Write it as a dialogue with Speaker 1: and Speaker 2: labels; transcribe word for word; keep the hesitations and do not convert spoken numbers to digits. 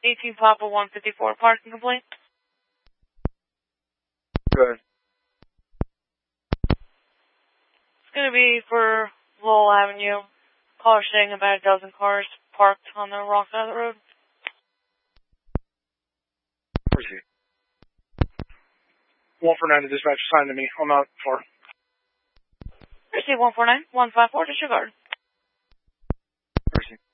Speaker 1: eighteen Papa one fifty-four, parking complaint.
Speaker 2: Good.
Speaker 1: It's going to be for Lowell Avenue. Caller saying about a dozen cars parked on the wrong side of the road.
Speaker 2: Where's he? one four nine to dispatch, assigned to me. I'm out far.
Speaker 1: Receive one four nine, one five four, disregard.
Speaker 2: Where's he?